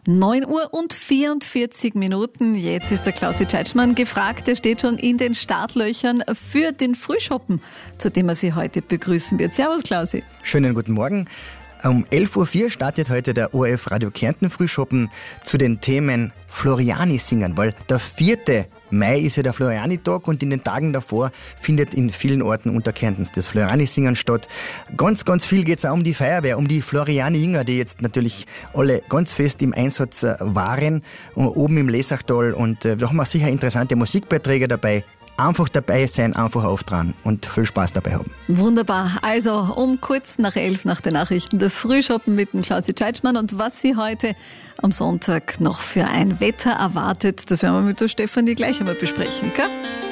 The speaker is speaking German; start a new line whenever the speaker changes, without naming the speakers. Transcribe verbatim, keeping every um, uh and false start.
neun Uhr und vierundvierzig Minuten. Jetzt ist der Klausi Tschetschmann gefragt. Er steht schon in den Startlöchern für den Frühschoppen, zu dem er Sie heute begrüßen wird. Servus, Klausi.
Schönen guten Morgen. Um elf Uhr vier startet heute der O R F Radio Kärnten Frühschoppen zu den Themen Floriani singen, weil der vierte Mai ist ja der Floriani-Tag und in den Tagen davor findet in vielen Orten Unterkärntens das Floriani-Singen statt. Ganz, ganz viel geht es auch um die Feuerwehr, um die Floriani-Jünger, die jetzt natürlich alle ganz fest im Einsatz waren, oben im Lesachtal. Und da haben wir sicher interessante Musikbeiträge dabei. Einfach dabei sein, einfach auftragen und viel Spaß dabei haben.
Wunderbar. Also um kurz nach elf nach den Nachrichten der Frühschoppen mit dem Klausi Tschetschmann und was Sie heute am Sonntag noch für ein Wetter erwartet, das werden wir mit der Stefanie gleich einmal besprechen, gell?